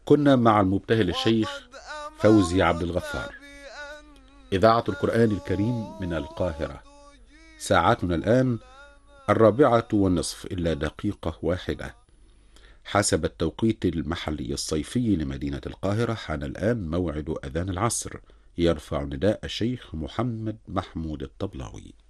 كنا مع المبتهل الشيخ فوزي عبد الغفار. إذاعة القرآن الكريم من القاهرة. ساعتنا الآن 4:30 إلا دقيقة واحدة حسب التوقيت المحلي الصيفي لمدينة القاهرة. حان الآن موعد أذان العصر. يرفع نداء الشيخ محمد محمود الطبلاوي.